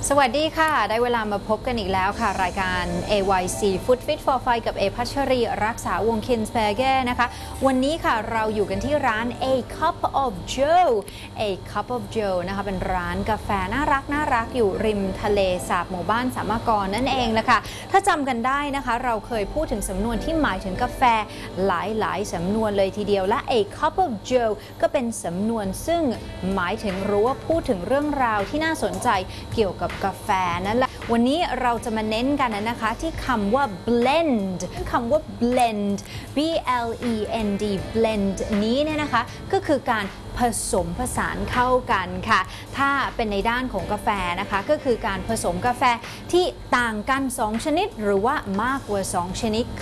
สวัสดีค่ะได้เวลามาพบกันอีกแล้วค่ะรายการ AYC Food Fit for Five กับเอพัชรีรักษาวงศ์คินสเปเก้นะคะวันนี้ค่ะเราอยู่กันที่ร้าน A Cup of Joe A Cup of Joe นะคะเป็นร้านกาแฟน่ารักอยู่ริมทะเลสาบหมู่บ้านสามกรนั่นเองนะคะถ้าจำกันได้นะคะเราเคยพูดถึงสำนวนที่หมายถึงกาแฟหลายสำนวนเลยทีเดียวและ A Cup of Joe ก็เป็นสำนวนซึ่งหมายถึงรู้ว่าพูดถึงเรื่องราวที่น่าสนใจเกี่ยวกับกาแฟนั่นแหละวันนี้เราจะมาเน้นกันนะคะที่คำว่า blend คำว่า blend B L E N D blend นี้เนี่ยนะคะก็คือการผสมผสานเข้ากันค่ะถ้าเป็นในด้านของกาแฟนะคะก็คือการผสมกาแฟที่ต่างกัน2ชนิดหรือว่ามากกว่า2ชนิด